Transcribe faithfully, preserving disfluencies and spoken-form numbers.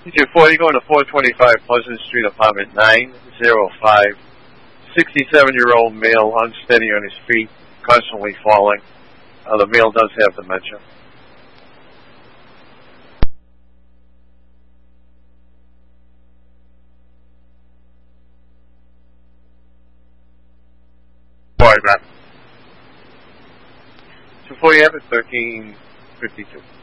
Two forty going to four twenty-five Pleasant Street, apartment nine oh five. sixty-seven-year-old male, unsteady on his feet, constantly falling. Uh, the male does have dementia. Sorry, Matt. two forty have it, thirteen fifty-two.